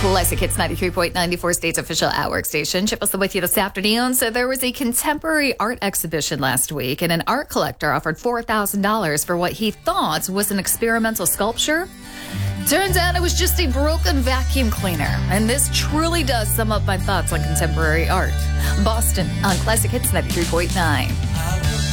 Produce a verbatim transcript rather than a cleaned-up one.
Classic Hits ninety-three point nine, four States official at-work station. Chip Wilson with you this afternoon. So there was a contemporary art exhibition last week, and an art collector offered four thousand dollars for what he thought was an experimental sculpture. Turns out it was just a broken vacuum cleaner. And this truly does sum up my thoughts on contemporary art. Boston on Classic Hits ninety-three point nine.